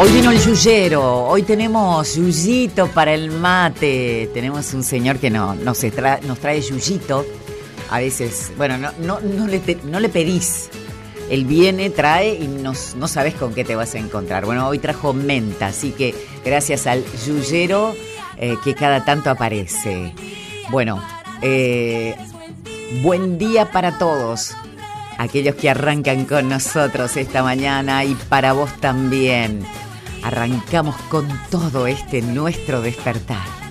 Hoy vino el yuyero, hoy tenemos yuyito para el mate. Tenemos un señor que nos trae yuyito. A veces, bueno, no le pedís. Él viene, trae y no sabes con qué te vas a encontrar. Bueno, hoy trajo menta, así que gracias al yuyero que cada tanto aparece. Bueno, buen día para todos aquellos que arrancan con nosotros esta mañana y para vos también. Arrancamos con todo nuestro despertar.